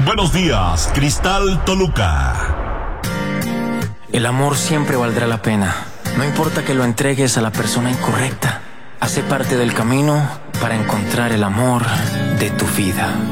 Buenos días, Cristal Toluca. El amor siempre valdrá la pena. No importa que lo entregues a la persona incorrecta. Hace parte del camino para encontrar el amor de tu vida.